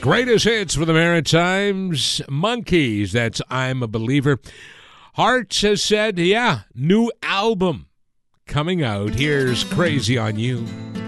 Greatest hits for the Maritimes. Monkeys, that's I'm a Believer. Hearts has said, new album coming out. Here's Crazy on You.